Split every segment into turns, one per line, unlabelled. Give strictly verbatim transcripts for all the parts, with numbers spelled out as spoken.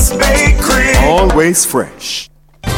Barbados Bakery.
Always fresh.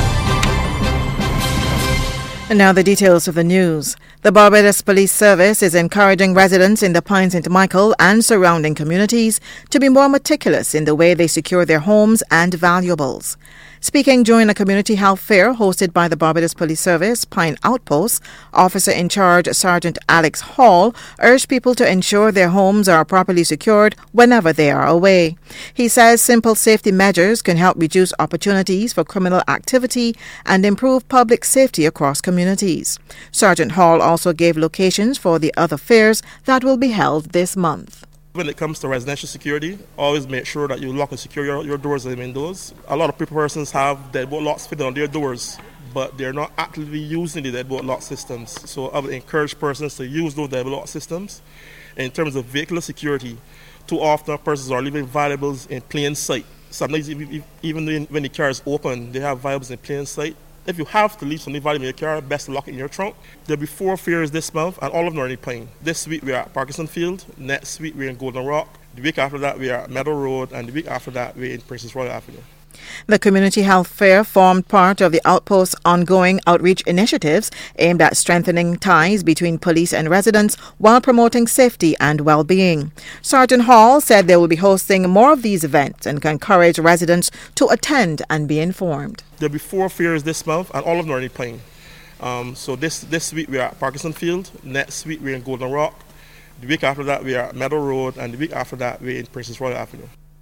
And now the details of the news. The Barbados Police Service is encouraging residents in the Pine Saint Michael and surrounding communities to be more meticulous in the way they secure their homes and valuables. Speaking during a community health fair hosted by the Barbados Police Service Pine Outpost, Officer in Charge Sergeant Alex Hall urged people to ensure their homes are properly secured whenever they are away. He says simple safety measures can help reduce opportunities for criminal activity and improve public safety across communities. Sergeant Hall also gave locations for the other fairs that will be held this month.
When it comes to residential security, always make sure that you lock and secure your, your doors and windows. A lot of people persons have deadbolt locks fitted on their doors, but they're not actively using the deadbolt lock systems. So I would encourage persons to use those deadbolt lock systems. In terms of vehicular security, too often persons are leaving valuables in plain sight. Sometimes even when the car is open, they have valuables in plain sight. If you have to leave something valuable in your car, best to lock it in your trunk. There'll be four fairs this month, and all of them are in Pine. This week we are at Parkinson Field. Next week we're in Golden Rock. The week after that we are at Meadow Road, and the week after that we're in Princess Royal Avenue.
The Community Health Fair formed part of the Outpost's ongoing outreach initiatives aimed at strengthening ties between police and residents while promoting safety and well-being. Sergeant Hall said they will be hosting more of these events and encourage residents to attend and be informed.
There'll be four fairs this month, and all of them are in Pine. Um, so this, this week we are at Parkinson Field. Next week we're in Golden Rock. The week after that we are at Meadow Road, and the week after that we're in Princess Royal Avenue.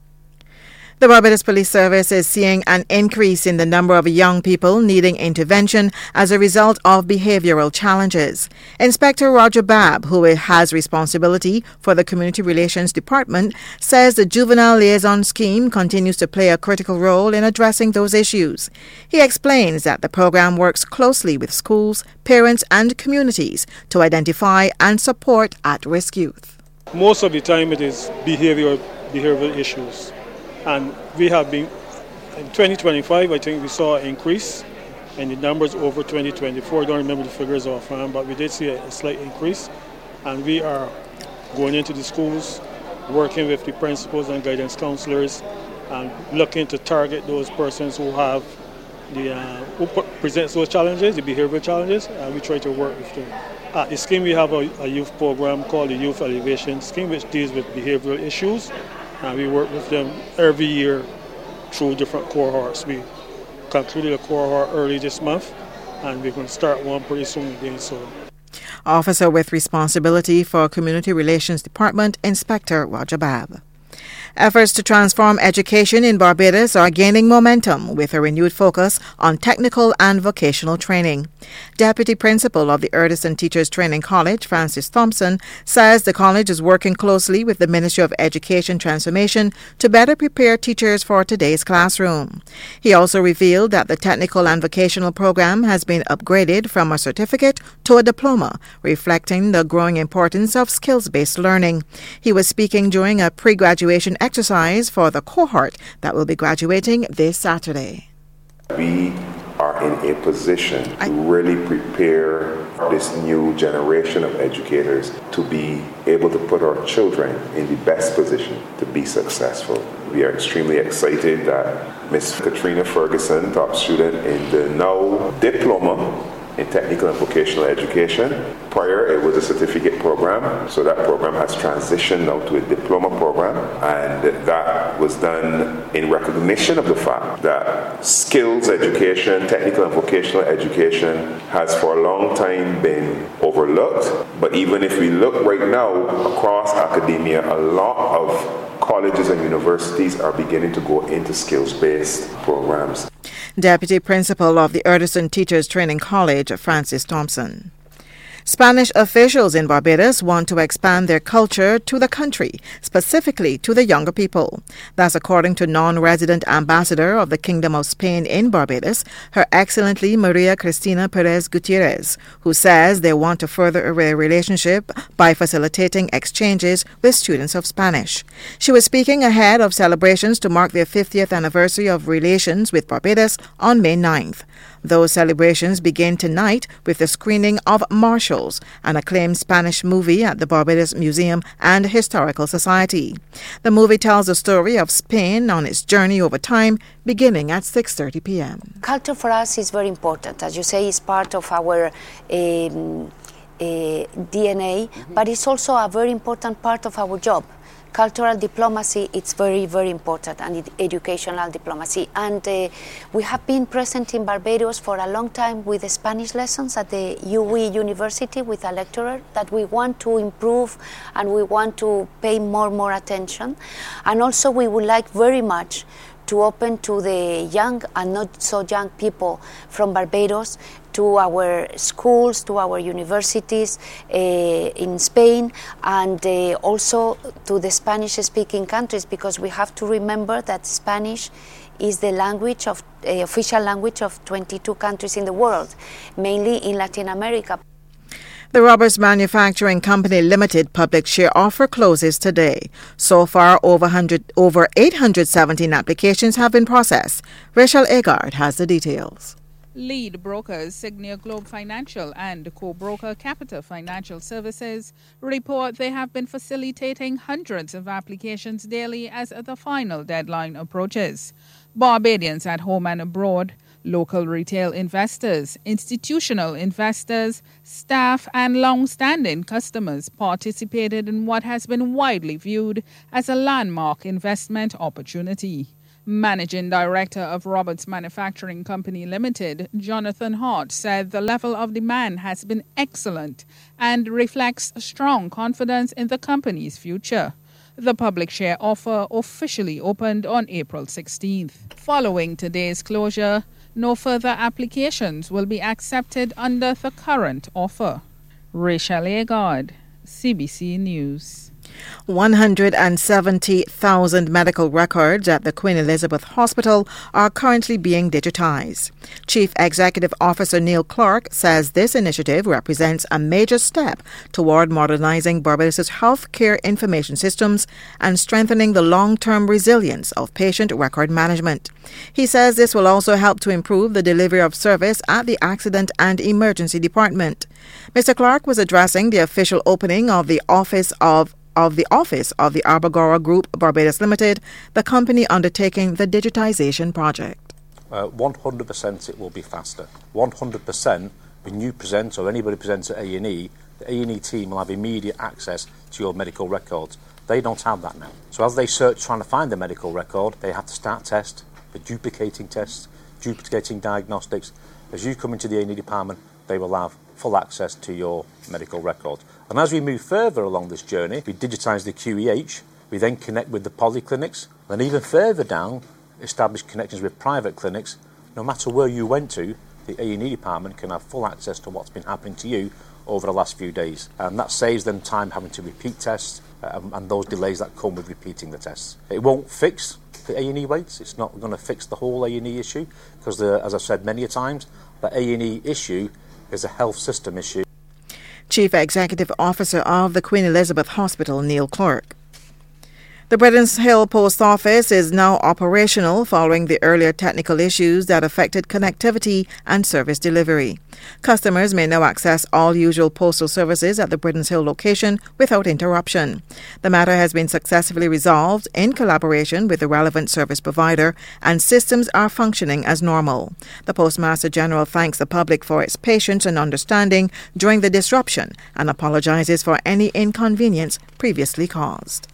The Barbados Police Service is seeing an increase in the number of young people needing intervention as a result of behavioral challenges. Inspector Roger Babb, who has responsibility for the Community Relations Department, says the Juvenile Liaison Scheme continues to play a critical role in addressing those issues. He explains that the program works closely with schools, parents and communities to identify and support at-risk youth.
Most of the time it is behavioral, behavioral issues. And we have been, in twenty twenty-five, I think we saw an increase in the numbers over twenty twenty-four. I don't remember the figures offhand, but we did see a, a slight increase. And we are going into the schools, working with the principals and guidance counselors, and looking to target those persons who have the, uh, who presents those challenges, the behavioral challenges, and we try to work with them. At the scheme, we have a, a youth program called the Youth Elevation Scheme, which deals with behavioral issues. And we work with them every year through different cohorts. We concluded a cohort early this month, and we're going to start one pretty soon again. So,
Officer with responsibility for Community Relations Department, Inspector Roger Babb. Efforts to transform education in Barbados are gaining momentum with a renewed focus on technical and vocational training. Deputy Principal of the Erdison Teachers Training College, Francis Thompson, says the college is working closely with the Ministry of Education Transformation to better prepare teachers for today's classroom. He also revealed that the technical and vocational program has been upgraded from a certificate to a diploma, reflecting the growing importance of skills-based learning. He was speaking during a pre-graduation exercise for the cohort that will be graduating this Saturday.
We are in a position to really prepare this new generation of educators to be able to put our children in the best position to be successful. We are extremely excited that Miss Katrina Ferguson, top student in the now diploma in technical and vocational education. Prior, it was a certificate program, so that program has transitioned now to a diploma program, and that was done in recognition of the fact that skills education, technical and vocational education has for a long time been overlooked. But even if we look right now across academia, a lot of colleges and universities are beginning to go into skills-based programs.
Deputy Principal of the Erdison Teachers Training College, Francis Thompson. Spanish officials in Barbados want to expand their culture to the country, specifically to the younger people. That's according to non-resident ambassador of the Kingdom of Spain in Barbados, Her Excellency Maria Cristina Perez Gutierrez, who says they want to further their relationship by facilitating exchanges with students of Spanish. She was speaking ahead of celebrations to mark their fiftieth anniversary of relations with Barbados on May ninth. Those celebrations begin tonight with the screening of Marshals, an acclaimed Spanish movie at the Barbados Museum and Historical Society. The movie tells the story of Spain on its journey over time, beginning at six thirty p.m.
Culture for us is very important. As you say, it's part of our um, uh, D N A, mm-hmm. but it's also a very important part of our job. Cultural diplomacy, it's very, very important, and ed- educational diplomacy. And uh, we have been present in Barbados for a long time with the Spanish lessons at the U W I University with a lecturer that we want to improve and we want to pay more and more attention. And also we would like very much to open to the young and not so young people from Barbados to our schools, to our universities uh, in Spain, and uh, also to the Spanish-speaking countries, because we have to remember that Spanish is the language of uh, official language of twenty-two countries in the world, mainly in Latin America.
The Roberts Manufacturing Company Limited public share offer closes today. So far, over, one hundred, over eight hundred seventeen applications have been processed. Rachel Agard has the details.
Lead brokers Signia Globe Financial and co-broker Capita Financial Services report they have been facilitating hundreds of applications daily as the final deadline approaches. Barbadians at home and abroad, local retail investors, institutional investors, staff and long-standing customers participated in what has been widely viewed as a landmark investment opportunity. Managing Director of Roberts Manufacturing Company Limited, Jonathan Hart, said the level of demand has been excellent and reflects strong confidence in the company's future. The public share offer officially opened on April sixteenth. Following today's closure, no further applications will be accepted under the current offer. Rachel Agard, C B C News.
one hundred seventy thousand medical records at the Queen Elizabeth Hospital are currently being digitized. Chief Executive Officer Neil Clark says this initiative represents a major step toward modernizing Barbados' healthcare information systems and strengthening the long-term resilience of patient record management. He says this will also help to improve the delivery of service at the Accident and Emergency Department. Mister Clark was addressing the official opening of the Office of of the Office of the Arbogora Group Barbados Limited, the company undertaking the digitization project.
Uh, one hundred percent it will be faster. one hundred percent when you present or anybody presents at A and E, the A and E team will have immediate access to your medical records. They don't have that now. So as they search trying to find the medical record, they have to start test, the duplicating tests, duplicating diagnostics. As you come into the A and E department, they will have full access to your medical record. And as we move further along this journey, we digitise the Q E H, we then connect with the polyclinics, and even further down, establish connections with private clinics. No matter where you went to, the A and E department can have full access to what's been happening to you over the last few days. And that saves them time having to repeat tests um, and those delays that come with repeating the tests. It won't fix the A and E waits, it's not going to fix the whole A and E issue, because as I've said many a times, the A and E issue is a health system issue.
Chief Executive Officer of the Queen Elizabeth Hospital, Neil Clark. The Britons Hill Post Office is now operational following the earlier technical issues that affected connectivity and service delivery. Customers may now access all usual postal services at the Britons Hill location without interruption. The matter has been successfully resolved in collaboration with the relevant service provider, and systems are functioning as normal. The Postmaster General thanks the public for its patience and understanding during the disruption and apologizes for any inconvenience previously caused.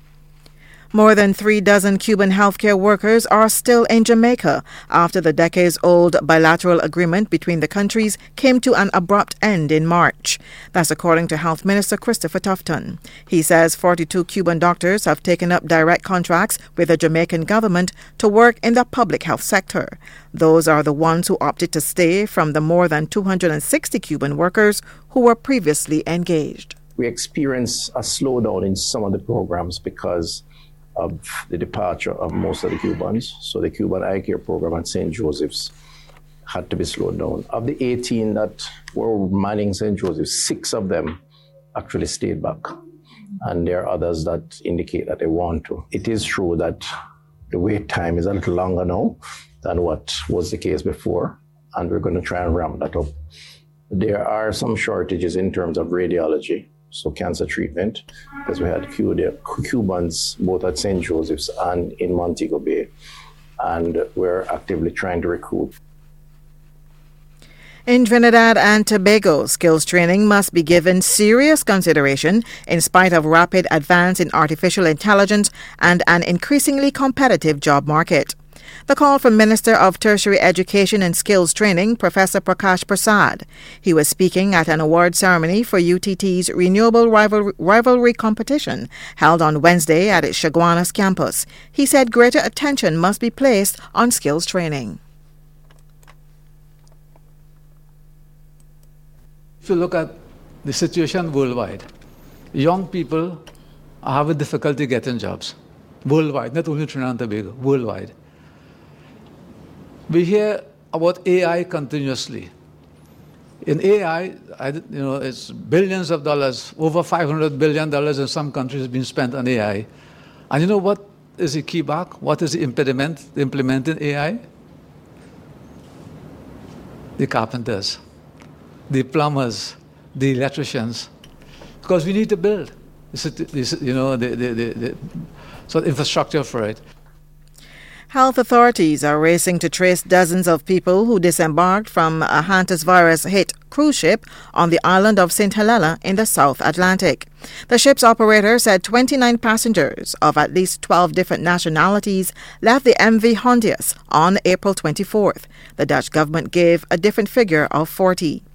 More than three dozen Cuban healthcare workers are still in Jamaica after the decades-old bilateral agreement between the countries came to an abrupt end in March. That's according to Health Minister Christopher Tufton. He says forty-two Cuban doctors have taken up direct contracts with the Jamaican government to work in the public health sector. Those are the ones who opted to stay from the more than two hundred sixty Cuban workers who were previously engaged.
We experienced a slowdown in some of the programs because of the departure of most of the Cubans. So the Cuban Eye Care program at Saint Joseph's had to be slowed down. Of the eighteen that were manning Saint Joseph's, six of them actually stayed back. And there are others that indicate that they want to. It is true that the wait time is a little longer now than what was the case before. and we're going to try and ramp that up. There are some shortages in terms of radiology, so cancer treatment, because we had Cubans both at Saint Joseph's and in Montego Bay, and we're actively trying to recruit.
In Trinidad and Tobago, skills training must be given serious consideration in spite of rapid advance in artificial intelligence and an increasingly competitive job market. The call from Minister of Tertiary Education and Skills Training, Professor Prakash Prasad. He was speaking at an award ceremony for U T T's Renewable Rival- Rivalry competition held on Wednesday at its Chaguanas campus. He said greater attention must be placed on skills training.
If you look at the situation worldwide, young people are having difficulty getting jobs worldwide, not only Trinidad and Tobago, worldwide. We hear about A I continuously. In A I, I, you know, it's billions of dollars, over five hundred billion dollars in some countries being spent on A I. And you know what is the key back? What is the impediment to implementing A I? The carpenters, the plumbers, the electricians, because we need to build, you know, the, the, the, the sort of infrastructure for it.
Health authorities are racing to trace dozens of people who disembarked from a Hantavirus virus-hit cruise ship on the island of Saint Helena in the South Atlantic. The ship's operator said twenty-nine passengers of at least twelve different nationalities left the M V Hondias on April twenty-fourth. The Dutch government gave a different figure of forty.